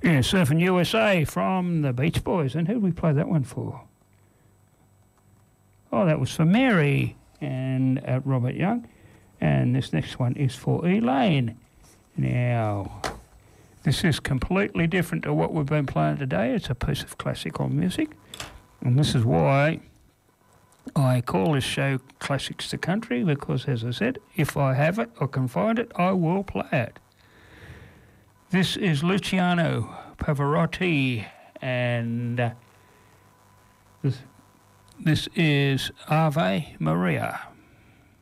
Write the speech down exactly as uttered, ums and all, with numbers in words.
Yeah, Surfing U S A from the Beach Boys. And who did we play that one for? Oh, that was for Mary and uh, Robert Young. And this next one is for Elaine. Now, this is completely different to what we've been playing today. It's a piece of classical music. And this is why I call this show Classics to Country, because, as I said, if I have it or can find it, I will play it. This is Luciano Pavarotti, and uh, this, this is Ave Maria.